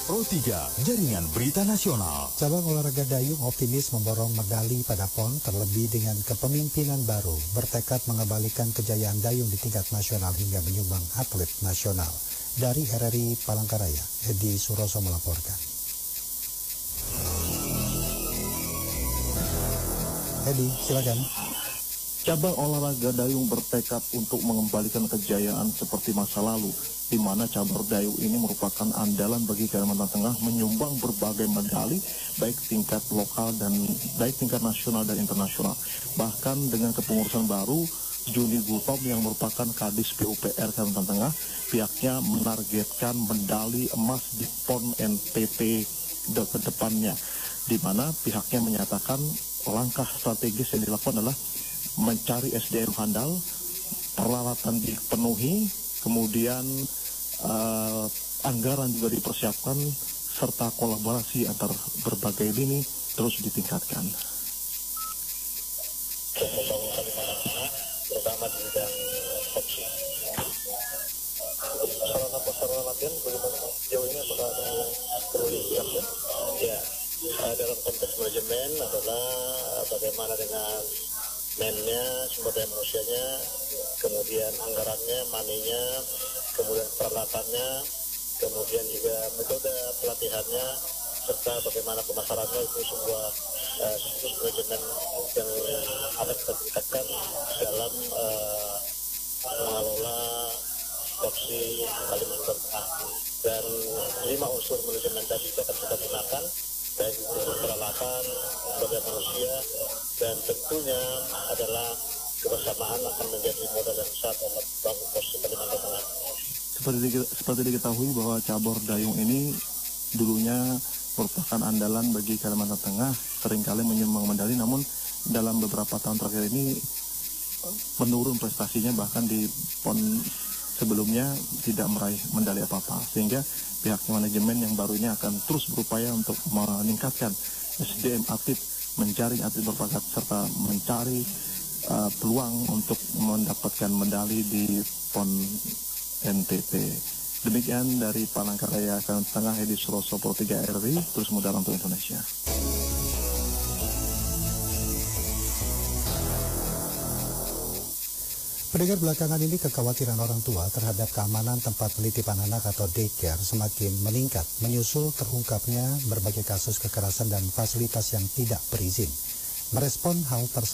Pro 3, Jaringan Berita Nasional. Cabang olahraga dayung optimis memborong medali pada PON, terlebih dengan kepemimpinan baru bertekad mengembalikan kejayaan dayung di tingkat nasional hingga menyumbang atlet nasional. Dari RRI Palangkaraya, Edi Suroso melaporkan. Edi, silakan. Cabang olahraga dayung bertekad untuk mengembalikan kejayaan seperti masa lalu, di mana cabang dayung ini merupakan andalan bagi Kalimantan Tengah menyumbang berbagai medali, baik tingkat lokal dan baik tingkat nasional dan internasional. Bahkan dengan kepengurusan baru, Juni Gultom yang merupakan Kadis PUPR Kalimantan Tengah, pihaknya menargetkan medali emas di PON NTT ke depannya, di mana pihaknya menyatakan langkah strategis yang dilakukan adalah mencari SDM handal, peralatan dipenuhi, kemudian anggaran juga dipersiapkan, serta kolaborasi antar berbagai lini terus ditingkatkan. Membangun Kalimantan Tengah, terutama di bidang opsi. Sarana latihan bagaimana sejauh ini, apakah ada yang perlu disiapkan? Ya, dalam konteks manajemen adalah bagaimana dengan mennya, sumber daya manusianya, kemudian anggarannya, maninya, kemudian peralatannya, kemudian juga metode pelatihannya, serta bagaimana pemasarannya. Itu sebuah siklus manajemen yang akan kita tingkatkan dalam mengelola opsi Kalimantan Tengah. Dan 5 unsur manajemen tadi akan kita gunakan, baik itu peralatan, sumber daya manusia, dan tentunya adalah kebersamaan akan menjadi modal yang besar dalam bangun posisi Kalimantan Tengah. Seperti diketahui bahwa cabur dayung ini dulunya merupakan andalan bagi Kalimantan Tengah, seringkali menyumbang medali, namun dalam beberapa tahun terakhir ini menurun prestasinya, bahkan di PON sebelumnya tidak meraih medali apa-apa, sehingga pihak manajemen yang baru ini akan terus berupaya untuk meningkatkan SDM atlet, menjaring atlet berbakat, serta mencari peluang untuk mendapatkan medali di PON NTT. Demikian dari Palangkaraya, Kalimantan Tengah, Edi Suroso, Pro 3 RRI, terus mudah untuk Indonesia. Pendengar, belakangan ini kekhawatiran orang tua terhadap keamanan tempat penitipan anak atau daycare semakin meningkat, menyusul terungkapnya berbagai kasus kekerasan dan fasilitas yang tidak berizin. Merespon hal tersebut,